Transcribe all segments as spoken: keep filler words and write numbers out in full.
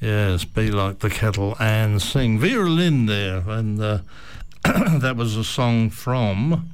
Yes, Be Like the Kettle and Sing. Vera Lynn there, and uh, that was a song from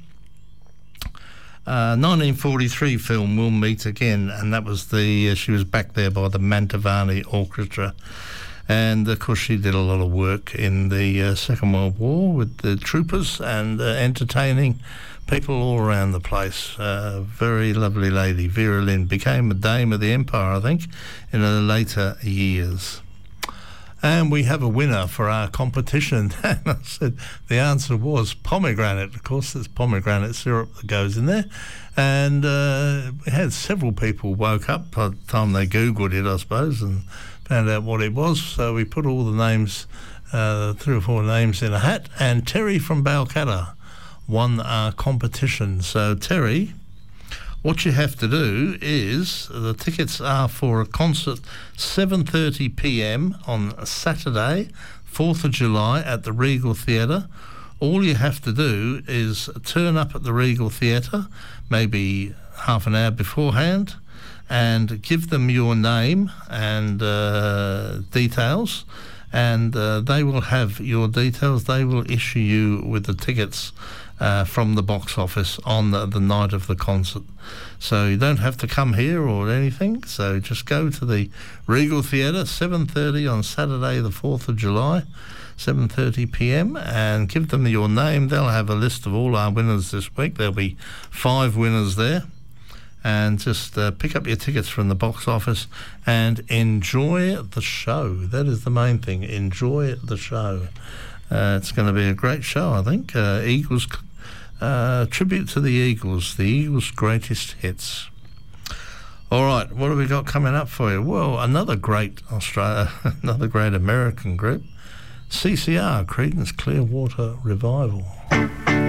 uh, nineteen forty-three film We'll Meet Again, and that was the, uh, she was back there by the Mantovani Orchestra. And, of course, she did a lot of work in the uh, Second World War with the troopers and uh, entertaining people all around the place. Uh, very lovely lady. Vera Lynn became a Dame of the Empire, I think, in her later years. And we have a winner for our competition. And I said the answer was pomegranate. Of course, there's pomegranate syrup that goes in there. And uh, we had several people woke up by the time they Googled it, I suppose, and found out what it was. So we put all the names, uh, three or four names in a hat, and Terry from Balcatta won our competition. So Terry, what you have to do is, the tickets are for a concert seven thirty p m on Saturday, fourth of July at the Regal Theatre. All you have to do is turn up at the Regal Theatre, maybe half an hour beforehand, and give them your name and uh, details, and uh, they will have your details. They will issue you with the tickets uh, from the box office on the, the night of the concert. So you don't have to come here or anything, so just go to the Regal Theatre, seven thirty on Saturday the fourth of July, seven thirty p m, and give them your name. They'll have a list of all our winners this week. There'll be five winners there. And just uh, pick up your tickets from the box office and enjoy the show. That is the main thing. Enjoy the show. Uh, it's going to be a great show, I think. Uh, Eagles, uh, tribute to the Eagles, the Eagles' greatest hits. All right, what have we got coming up for you? Well, another great Australia, another great American group, C C R, Creedence Clearwater Revival.